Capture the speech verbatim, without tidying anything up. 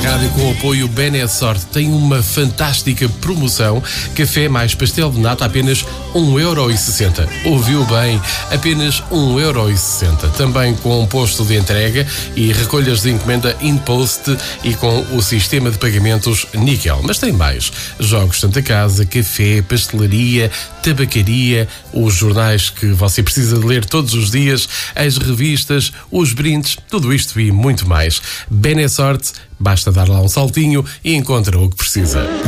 rádio com o apoio Benessorte tem uma fantástica promoção. Café mais pastel de nata, apenas um euro e sessenta. Ouviu bem? Apenas um euro e sessenta. Também com posto de entrega e recolhas de encomenda InPost e com o sistema de pagamentos Níquel. Mas tem mais. Jogos Santa Casa, café, pastelaria, tabacaria, os jornais que você precisa de ler todos os dias, as revistas, os brindes, tudo isto e muito mais. Benessorte, basta dar lá um saltinho e encontra o que precisa.